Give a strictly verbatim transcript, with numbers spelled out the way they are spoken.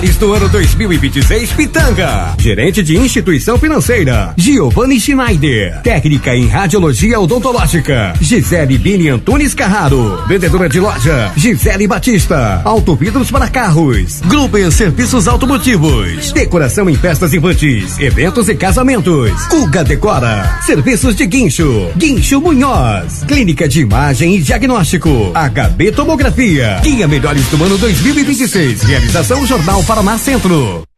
Do ano dois mil e vinte e seis, Pitanga. Gerente de instituição financeira, Giovanni Schneider. Técnica em radiologia odontológica, Gisele Bini Antunes Carraro. Vendedora de loja, Gisele Batista. Autovidros para carros. Gruber Serviços Automotivos. Decoração em festas infantis, eventos e casamentos. Guga Decora. Serviços de guincho, Guincho Munhoz. Clínica de imagem e diagnóstico, H B Tomografia. Guia Melhores do ano dois mil e vinte e seis. Realização Jornal Paraná Centro.